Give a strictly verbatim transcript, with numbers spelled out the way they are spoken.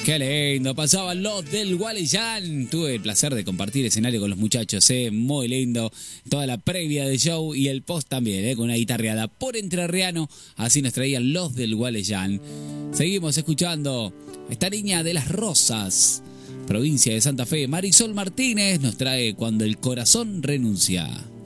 Qué lindo, pasaban los del Gualeyán. Tuve el placer de compartir escenario con los muchachos, eh, muy lindo. Toda la previa del show y el post también, eh, con una guitarreada por entrerriano. Así nos traían los del Gualeyán. Seguimos escuchando esta niña de las Rosas, provincia de Santa Fe. Marisol Martínez nos trae Cuando el corazón renuncia.